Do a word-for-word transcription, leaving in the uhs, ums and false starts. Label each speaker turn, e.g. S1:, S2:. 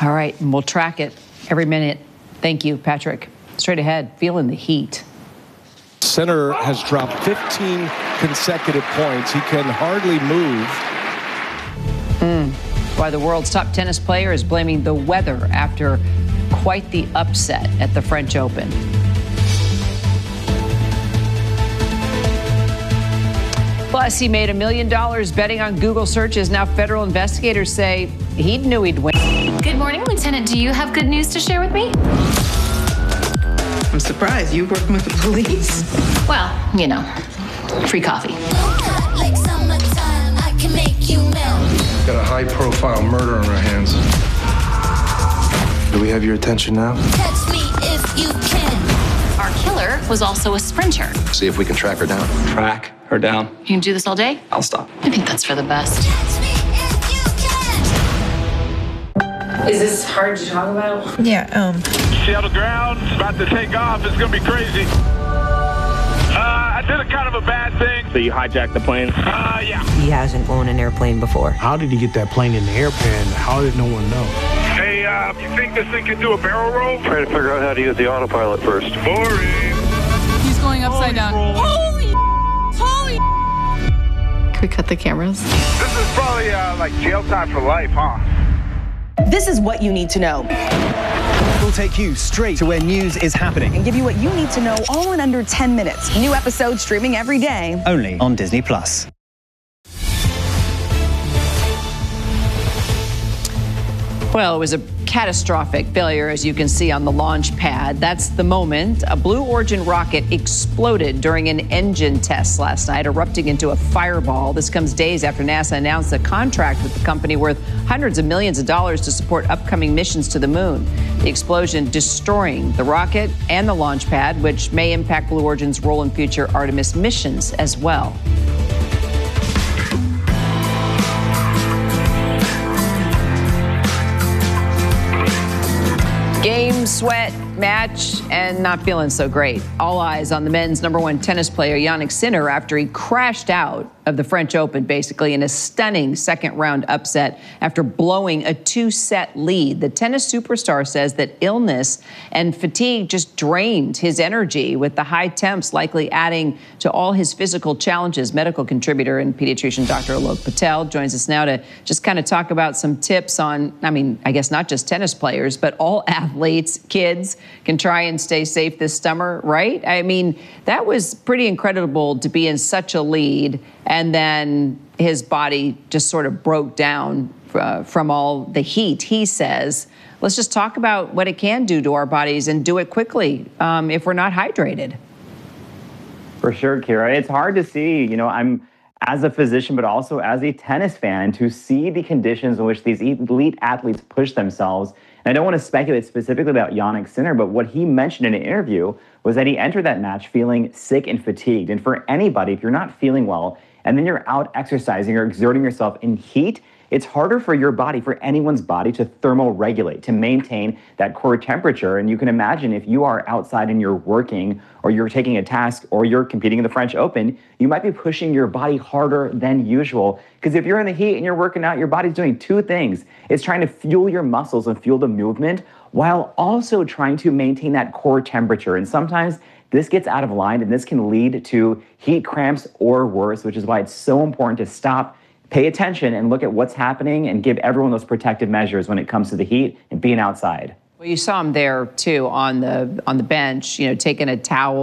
S1: All right, and we'll track it every minute. Thank you, Patrick. Straight ahead, feeling the heat.
S2: Sinner has dropped fifteen consecutive points. He can hardly move.
S1: Mm. Why the world's top tennis player is blaming the weather after quite the upset at the French Open. Plus, he made a million dollars betting on Google searches. Now federal investigators say he knew he'd win.
S3: Good morning, Lieutenant. Do you have good news to share with me?
S4: I'm surprised. You working with the police?
S3: Well, you know, free coffee.
S5: Got a high-profile murder on our hands. Do we have your attention now?
S3: Catch me if you can. Our killer was also a sprinter.
S5: See if we can track her down.
S6: Track her down.
S3: You can do this all day?
S6: I'll stop.
S3: I think that's for the best.
S7: Catch me if you can.
S8: Is this hard to talk about?
S9: Yeah, um.
S10: Seattle ground, it's about to take off. It's gonna be crazy. Uh, I did a kind of a bad thing.
S6: So you hijacked the plane?
S10: Uh, yeah.
S11: He hasn't flown an airplane before.
S12: How did he get that plane in the airplane? How did no one know?
S10: Hey, uh, you think this thing can do a barrel roll?
S5: Trying to figure out how to use the autopilot first.
S10: Boring.
S8: He's going upside down. Holy, holy.
S3: Can we cut the cameras?
S10: This is probably uh, like jail time for life, huh?
S13: This is what you need to know.
S14: We'll take you straight to where news is happening
S13: and give you what you need to know all in under ten minutes. New episodes streaming every day.
S14: Only on Disney Plus.
S1: Well, it was a catastrophic failure, as you can see on the launch pad. That's the moment a Blue Origin rocket exploded during an engine test last night, erupting into a fireball. This comes days after NASA announced a contract with the company worth hundreds of millions of dollars to support upcoming missions to the moon. The explosion destroying the rocket and the launch pad, which may impact Blue Origin's role in future Artemis missions as well. Game, sweat, match, and not feeling so great. All eyes on the men's number one tennis player, Jannik Sinner, after he crashed out of the French Open, basically, in a stunning second-round upset after blowing a two-set lead. The tennis superstar says that illness and fatigue just drained his energy, with the high temps likely adding to all his physical challenges. Medical contributor and pediatrician Doctor Alok Patel joins us now to just kind of talk about some tips on, I mean, I guess not just tennis players, but all athletes, kids, can try and stay safe this summer, right? I mean, that was pretty incredible to be in such a lead, and then his body just sort of broke down uh, from all the heat, he says. Let's just talk about what it can do to our bodies and do it quickly um, if we're not hydrated.
S15: For sure, Kira. It's hard to see, you know, I'm as a physician, but also as a tennis fan, to see the conditions in which these elite athletes push themselves. And I don't want to speculate specifically about Jannik Sinner, but what he mentioned in an interview was that he entered that match feeling sick and fatigued. And for anybody, if you're not feeling well, and then you're out exercising or exerting yourself in heat, it's harder for your body, for anyone's body, to thermoregulate, to maintain that core temperature. And you can imagine if you are outside and you're working, or you're taking a task, or you're competing in the French Open, you might be pushing your body harder than usual. Because if you're in the heat and you're working out, your body's doing two things. It's trying to fuel your muscles and fuel the movement, while also trying to maintain that core temperature. And sometimes this gets out of line, and this can lead to heat cramps or worse, which is why it's so important to stop, pay attention, and look at what's happening and give everyone those protective measures when it comes to the heat and being outside.
S1: Well, you saw him there, too, on the on the bench, you know, taking a towel